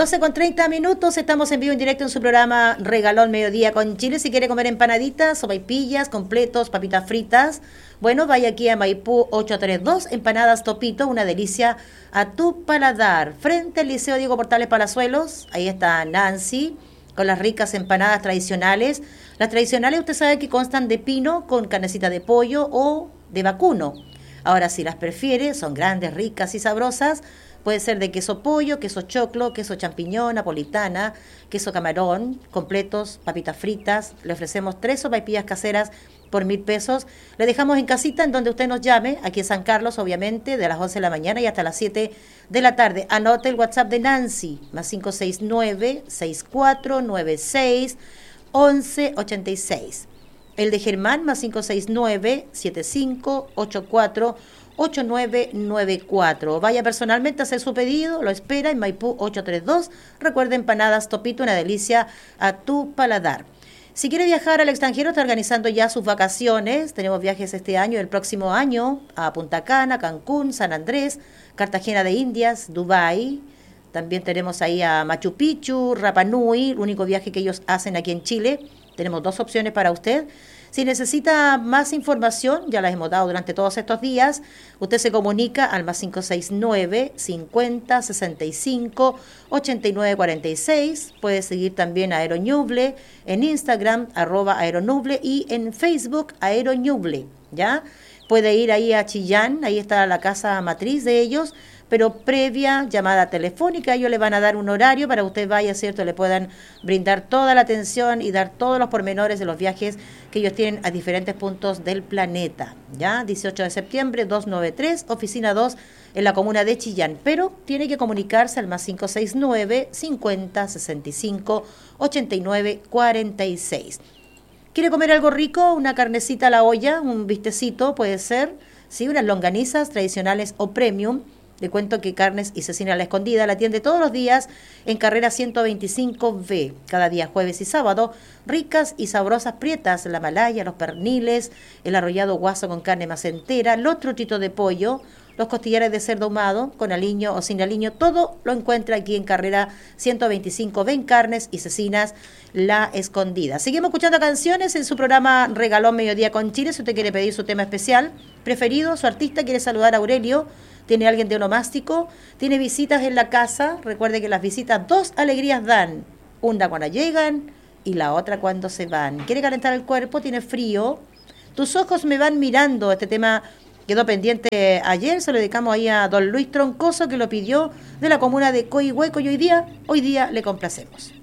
12:30, estamos en vivo en directo en su programa Regalón Mediodía con Chile. Si quiere comer empanaditas, sopaipillas, completos, papitas fritas, bueno, vaya aquí a Maipú 832, Empanadas Topito, una delicia a tu paladar. Frente al Liceo Diego Portales Palazuelos, ahí está Nancy, con las ricas empanadas tradicionales. Las tradicionales usted sabe que constan de pino con carnecita de pollo o de vacuno. Ahora, si las prefiere, son grandes, ricas y sabrosas. Puede ser de queso pollo, queso choclo, queso champiñón, napolitana, queso camarón, completos, papitas fritas. Le ofrecemos 3 sopaipillas caseras por 1.000 pesos. Le dejamos en casita en donde usted nos llame, aquí en San Carlos, obviamente, de las 11 de la mañana y hasta las 7 de la tarde. Anote el WhatsApp de Nancy, más 569-6496-1186. El de Germán, más 569-7584-8994. Vaya personalmente a hacer su pedido, lo espera en Maipú 832. Recuerda, empanadas Topito, una delicia a tu paladar. Si quiere viajar al extranjero, está organizando ya sus vacaciones. Tenemos viajes este año y el próximo año a Punta Cana, Cancún, San Andrés, Cartagena de Indias, Dubái. También tenemos ahí a Machu Picchu, Rapa Nui, el único viaje que ellos hacen aquí en Chile. Tenemos 2 opciones para usted. Si necesita más información, ya las hemos dado durante todos estos días, usted se comunica al más 569 50 65 89 46. Puede seguir también a Aeroñuble en Instagram, @Aeronuble, y en Facebook, Aeroñuble, ¿ya? Puede ir ahí a Chillán, ahí está la casa matriz de ellos, pero previa llamada telefónica, ellos le van a dar un horario para que usted vaya, ¿cierto? Le puedan brindar toda la atención y dar todos los pormenores de los viajes que ellos tienen a diferentes puntos del planeta, ¿ya? 18 de septiembre, 293, oficina 2, en la comuna de Chillán, pero tiene que comunicarse al más 569 50 65 89 46. ¿Quiere comer algo rico? Una carnecita a la olla, un bistecito puede ser, sí, unas longanizas tradicionales o premium. Le cuento que Carnes y Cecina La Escondida la atiende todos los días en carrera 125B, cada día jueves y sábado. Ricas y sabrosas prietas, la malaya, los perniles, el arrollado guaso con carne más entera, los trochitos de pollo, los costillares de cerdo ahumado, con aliño o sin aliño, todo lo encuentra aquí en carrera 125B en Carnes y Cecinas La Escondida. Seguimos escuchando canciones en su programa Regalón Mediodía con Chile. Si usted quiere pedir su tema especial preferido, su artista quiere saludar a Aurelio, tiene alguien de onomástico, tiene visitas en la casa. Recuerde que las visitas 2 alegrías dan, una cuando llegan y la otra cuando se van. Quiere calentar el cuerpo, tiene frío, tus ojos me van mirando. Este tema quedó pendiente ayer, se lo dedicamos ahí a don Luis Troncoso, que lo pidió, de la comuna de Coihueco, y hoy día le complacemos.